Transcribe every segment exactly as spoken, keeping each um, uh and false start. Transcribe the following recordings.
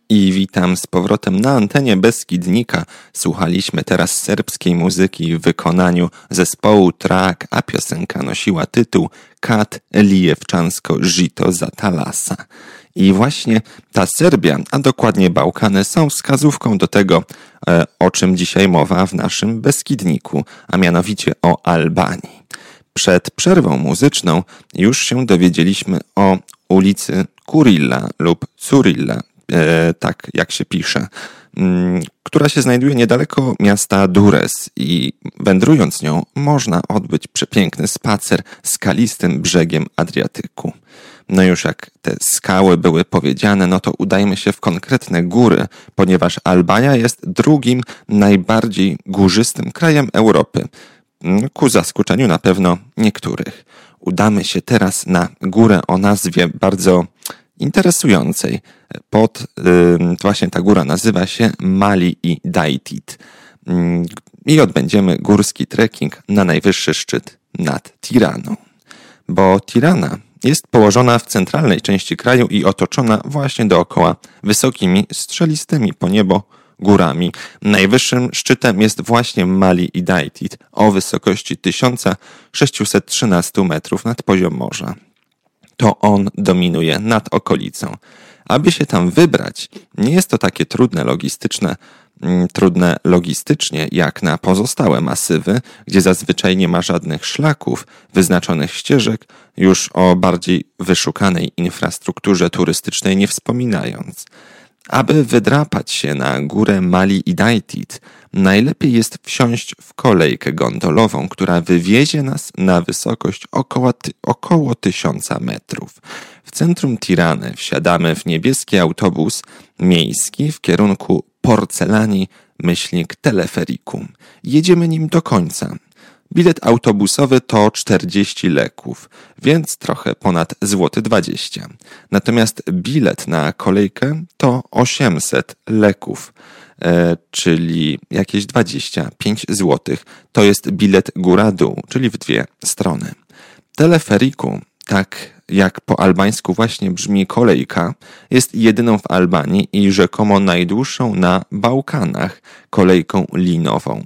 I witam z powrotem na antenie Beskidnika. Słuchaliśmy teraz serbskiej muzyki w wykonaniu zespołu Trak, a piosenka nosiła tytuł Kat Lijewczansko Żyto za Talasa. I właśnie ta Serbia, a dokładnie Bałkany, są wskazówką do tego, o czym dzisiaj mowa w naszym Beskidniku, a mianowicie o Albanii. Przed przerwą muzyczną już się dowiedzieliśmy o ulicy Kurilla lub Curilla, E, tak jak się pisze, m, która się znajduje niedaleko miasta Durrës i wędrując nią można odbyć przepiękny spacer skalistym brzegiem Adriatyku. No już jak te skały były powiedziane, no to udajmy się w konkretne góry, ponieważ Albania jest drugim najbardziej górzystym krajem Europy, ku zaskoczeniu na pewno niektórych. Udamy się teraz na górę o nazwie bardzo interesującej. Pod, yy, właśnie ta góra nazywa się Mali i Dajtit. Yy, I odbędziemy górski trekking na najwyższy szczyt nad Tiraną. Bo Tirana jest położona w centralnej części kraju i otoczona właśnie dookoła wysokimi, strzelistymi po niebo górami. Najwyższym szczytem jest właśnie Mali i Dajtit o wysokości tysiąc sześćset trzynaście metrów nad poziom morza. To on dominuje nad okolicą. Aby się tam wybrać, nie jest to takie trudne logistyczne, trudne logistycznie jak na pozostałe masywy, gdzie zazwyczaj nie ma żadnych szlaków, wyznaczonych ścieżek, już o bardziej wyszukanej infrastrukturze turystycznej nie wspominając. Aby wydrapać się na górę Mali i Dajtit, najlepiej jest wsiąść w kolejkę gondolową, która wywiezie nas na wysokość około, ty- około tysiąca metrów. W centrum Tirany wsiadamy w niebieski autobus miejski w kierunku Porcelani, myślnik Teleferikum. Jedziemy nim do końca. Bilet autobusowy to czterdzieści leków, więc trochę ponad złoty dwadzieścia. Natomiast bilet na kolejkę to osiemset leków, e, czyli jakieś dwadzieścia pięć złotych. To jest bilet góra-dół, czyli w dwie strony. Teleferiku, tak jak po albańsku właśnie brzmi kolejka, jest jedyną w Albanii i rzekomo najdłuższą na Bałkanach kolejką linową.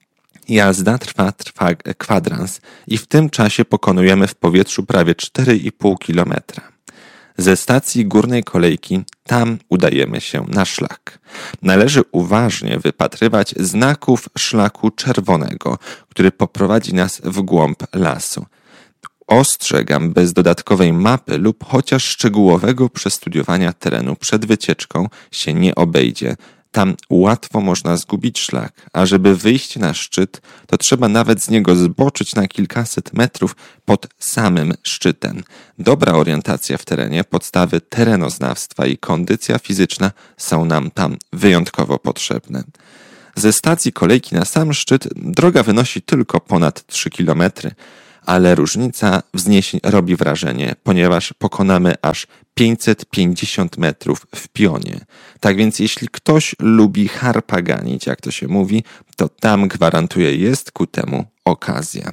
Jazda trwa, trwa kwadrans i w tym czasie pokonujemy w powietrzu prawie cztery i pół kilometra. Ze stacji górnej kolejki tam udajemy się na szlak. Należy uważnie wypatrywać znaków szlaku czerwonego, który poprowadzi nas w głąb lasu. Ostrzegam, bez dodatkowej mapy lub chociaż szczegółowego przestudiowania terenu przed wycieczką się nie obejdzie. Tam łatwo można zgubić szlak, a żeby wyjść na szczyt, to trzeba nawet z niego zboczyć na kilkaset metrów pod samym szczytem. Dobra orientacja w terenie, podstawy terenoznawstwa i kondycja fizyczna są nam tam wyjątkowo potrzebne. Ze stacji kolejki na sam szczyt droga wynosi tylko ponad trzy kilometry, ale różnica wzniesień robi wrażenie, ponieważ pokonamy aż pięćset pięćdziesiąt metrów w pionie. Tak więc jeśli ktoś lubi harpaganić, jak to się mówi, to tam gwarantuję jest ku temu okazja.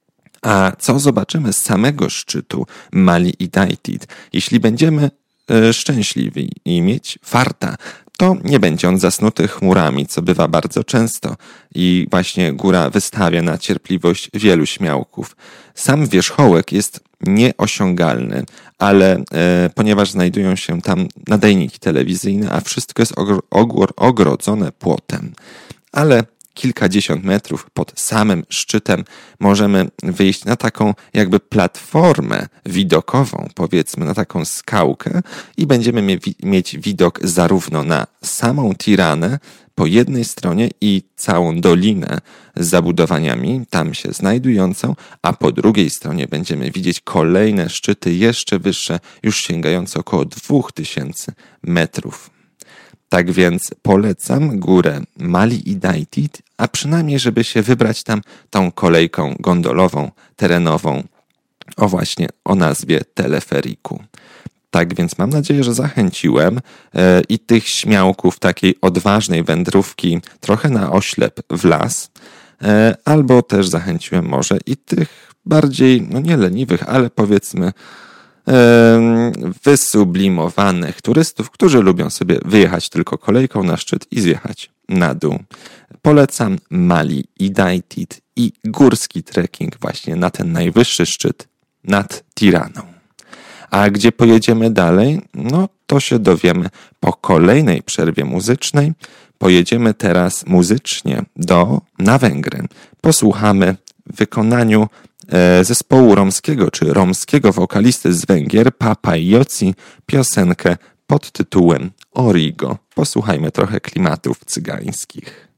A co zobaczymy z samego szczytu Mali i Dajtit? Jeśli będziemy e, szczęśliwi i mieć farta, to nie będzie on zasnuty chmurami, co bywa bardzo często i właśnie góra wystawia na cierpliwość wielu śmiałków. Sam wierzchołek jest nieosiągalny, ale e, ponieważ znajdują się tam nadajniki telewizyjne, a wszystko jest ogr- ogr- ogrodzone płotem. Ale kilkadziesiąt metrów pod samym szczytem możemy wyjść na taką jakby platformę widokową, powiedzmy na taką skałkę i będziemy mie- mieć widok zarówno na samą Tiranę po jednej stronie i całą dolinę z zabudowaniami tam się znajdującą, a po drugiej stronie będziemy widzieć kolejne szczyty jeszcze wyższe, już sięgające około dwóch tysięcy metrów. Tak więc polecam górę Mali i Dajtit, a przynajmniej żeby się wybrać tam tą kolejką gondolową, terenową, o właśnie o nazwie Teleferiku. Tak więc mam nadzieję, że zachęciłem e, i tych śmiałków takiej odważnej wędrówki trochę na oślep w las, e, albo też zachęciłem może i tych bardziej, no nie leniwych, ale powiedzmy wysublimowanych turystów, którzy lubią sobie wyjechać tylko kolejką na szczyt i zjechać na dół. Polecam Mali Idaitit i górski trekking właśnie na ten najwyższy szczyt nad Tiraną. A gdzie pojedziemy dalej? No to się dowiemy po kolejnej przerwie muzycznej. Pojedziemy teraz muzycznie do, na Węgry. Posłuchamy w wykonaniu e, zespołu romskiego, czy romskiego wokalisty z Węgier, Papa Joci, piosenkę pod tytułem Origo. Posłuchajmy trochę klimatów cygańskich.